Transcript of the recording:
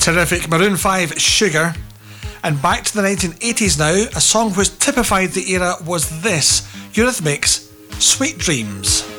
Terrific. Maroon 5, Sugar. And back to the 1980s now. A song which typified the era was this: Eurythmics, Sweet Dreams.